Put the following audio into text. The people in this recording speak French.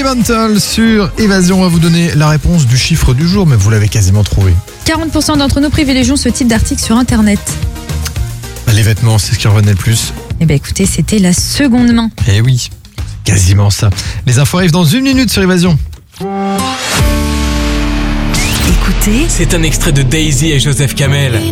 Rudimental sur Évasion. On va vous donner la réponse du chiffre du jour, mais vous l'avez quasiment trouvé. 40% d'entre nous privilégient ce type d'article sur Internet. Les vêtements, c'est ce qui revenait le plus. Eh bien écoutez, c'était la seconde main. Eh oui, quasiment ça. Les infos arrivent dans 1 minute sur Évasion. Écoutez, C'est un extrait de Daisy et Joseph Kamel.